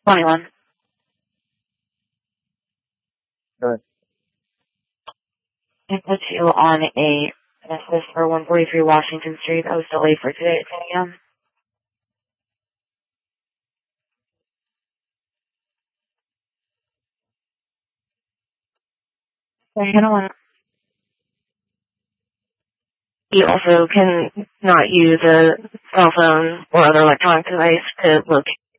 21. Good. I put you on a message for 143 Washington Street. I was delayed for today at 10 a.m. So you're gonna want. You also can not use a cell phone or other electronic device to locate